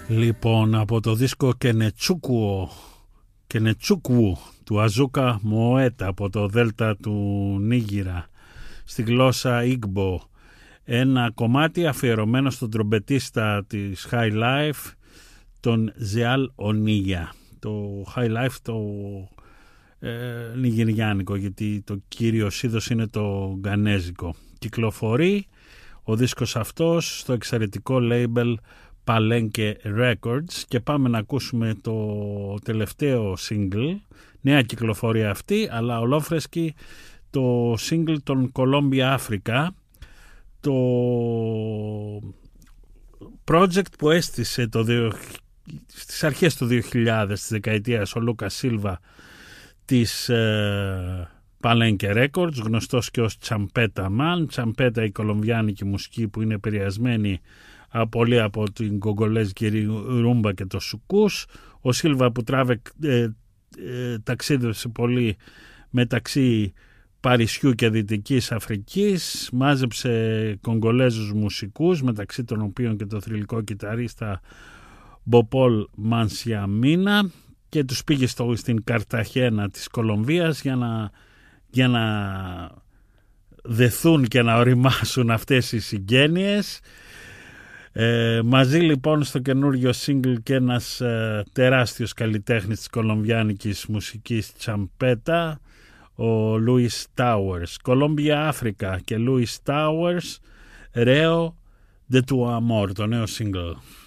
Λοιπόν, από το δίσκο Κενετσούκου του Αζούκα Μοέτα από το Δέλτα του Νίγηρα στη γλώσσα Ίγμπο, ένα κομμάτι αφιερωμένο στον τρομπετίστα της High Life, τον Ζεάλ Ονίγια. Το High Life το νιγηριάνικο, γιατί το κύριο είδος είναι το γκανέζικο. Κυκλοφορεί ο δίσκος αυτός στο εξαιρετικό label Palenque Records και πάμε να ακούσουμε το τελευταίο single, νέα κυκλοφορία αυτή, αλλά ολόφρεσκη, το single των Columbia Africa, το project που έστησε στις αρχές του 2000, της δεκαετίας, ο Λούκα Σίλβα της Palenque Records, γνωστός και ως Champeta Man. Champeta, η κολομβιάνικη μουσική που είναι επηρεασμένη πολύ από την κογκολέζικη ρούμπα και το σουκούς. Ο Σίλβα που ταξίδευσε πολύ μεταξύ Παρισιού και Δυτικής Αφρικής, μάζεψε κογκολέζους μουσικούς, μεταξύ των οποίων και το θρυλικό κιθαρίστα Μποπόλ Μανσιαμίνα, και τους πήγε στην Καρταχένα της Κολομβίας για να δεθούν και να οριμάσουν αυτές οι συγγένειες. Μαζί λοιπόν στο καινούργιο single και ένας τεράστιος καλλιτέχνης της κολομβιάνικης μουσικής Champeta, ο Luis Towers. Columbia Africa και Luis Towers, Reo de tu Amor, το νέο single.